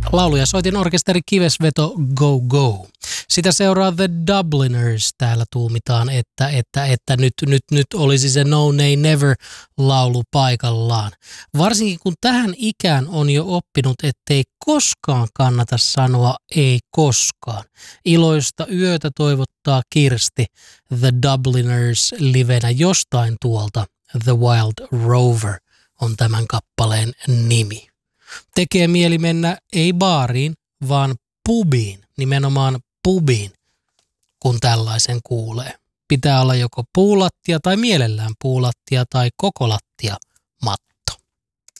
Laulu- ja soitin orkesteri Kivesveto Go Go. Sitä seuraa The Dubliners. Täällä tuumitaan, että nyt olisi se No Nay Never laulu paikallaan. Varsinkin kun tähän ikään on jo oppinut, ettei koskaan kannata sanoa ei koskaan. Iloista yötä toivottaa Kirsti. The Dubliners livenä jostain tuolta. The Wild Rover on tämän kappaleen nimi. Tekee mieli mennä ei baariin, vaan pubiin, nimenomaan pubiin, kun tällaisen kuulee. Pitää olla joko puulattia tai mielellään puulattia tai koko lattia matta.